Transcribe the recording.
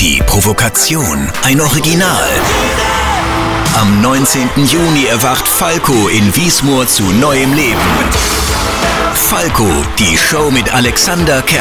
Die Provokation, ein Original. Am 19. Juni erwacht Falco in Wiesmoor zu neuem Leben. Falco, die Show mit Alexander Kerstin.